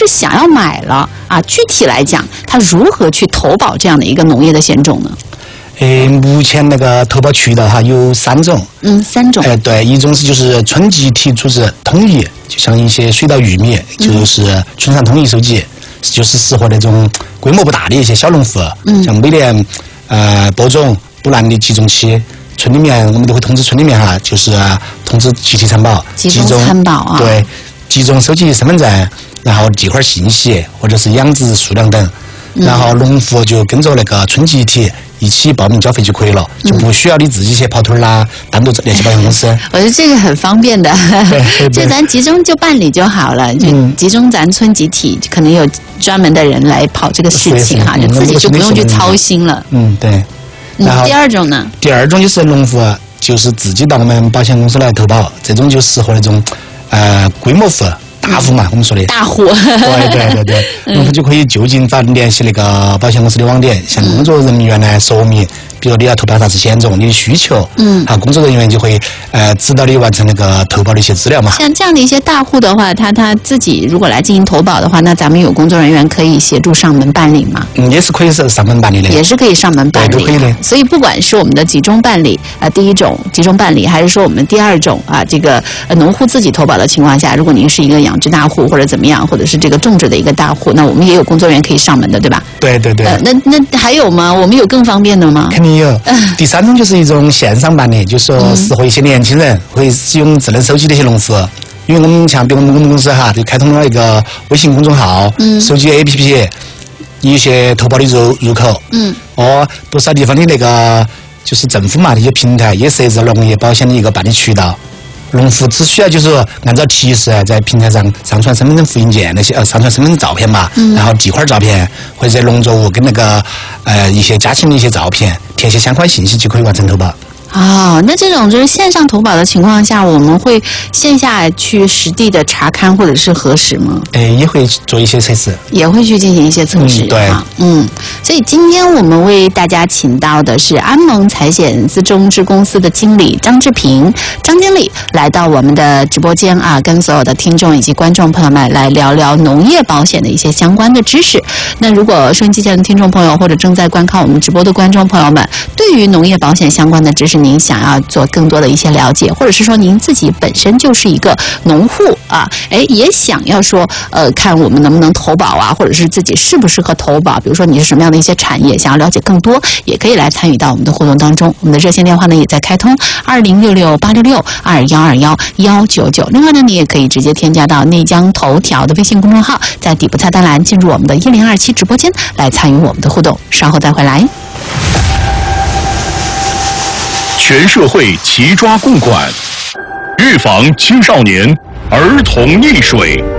想要买了啊，具体来讲，他如何去投保这样的一个农业的险种呢？ 目前那个投保渠道哈有3种。 3种。 对，一种是就是村集体组织统一，就像一些水稻、玉米，就是村上统一收集，就是适合那种规模不大的一些小农户，像每年播种补烂的集中期。村里面我们都会通知村里面哈，就是通知集体参保， 集中参保啊， 对，集中收集身份证，然后地块信息或者是养殖数量等，然后农户就跟着那个村集体一起报名缴费就可以了，就不需要你自己去跑腿啦，单独联系保险公司。 我觉得这个很方便的，就咱集中就办理就好了，就集中咱村集体，可能有专门的人来跑这个事情哈，就自己就不用去操心了。 对。然后第二种呢？ 第二种就是农户就是自己到我们保险公司来投保，这种就适合那种规模户、大户嘛，我们说的大户。 对，农户就可以就近找联系那个保险公司的网点，向工作人员来说明，比如你要投保啥子险种，你的需求，工作人员就会指导你完成那个投保的一些资料嘛。 像这样的一些大户的话，他自己如果来进行投保的话，那咱们有工作人员可以协助上门办理吗？ 也是可以上门办理的， 也是可以上门办理， 对，都可以的。 所以不管是我们的集中办理第一种集中办理，还是说我们第二种这个农户自己投保的情况下，如果您是一个养殖大户或者怎么样，或者是这个种植的一个大户，那我们也有工作人员可以上门的，对吧？ 对。 那还有吗？我们有更方便的吗？ 肯定有。第3种就是一种线上办理，就是说适合一些年轻人会使用智能手机的一些农户，因为我们像比如我们公司哈就开通了一个微信公众号，手机 APP， 一些投保的入口，不少地方的那个就是政府嘛那些平台也设置了农业保险的一个办理渠道。农户只需要就是按照提示在平台上上传身份证复印件那些上传身份证照片吧，然后地块照片或者农作物跟那个一些家禽的一些照片，填写相关信息就可以完成投保。 那这种就是线上投保的情况下，我们会线下去实地的查看或者是核实吗？ 也会做一些测试， 也会去进行一些测试。 对， 所以今天我们为大家请到的是安盟财险资中支公司的经理张志平张经理来到我们的直播间跟所有的听众以及观众朋友们来聊聊农业保险的一些相关的知识。那如果收音机前的听众朋友或者正在观看我们直播的观众朋友们，对于农业保险相关的知识您想要做更多的一些了解，或者是说您自己本身就是一个农户也想要说看我们能不能投保或者是自己适不适合投保，比如说你是什么样的一些产业，想要了解更多，也可以来参与到我们的互动当中。我们的热线电话呢也在开通2066-866-2122-199。另外呢，你也可以直接添加到内江头条的微信公众号，在底部菜单栏进入我们的1027直播间来参与我们的互动。稍后再回来。 全社会齐抓共管，预防青少年儿童溺水。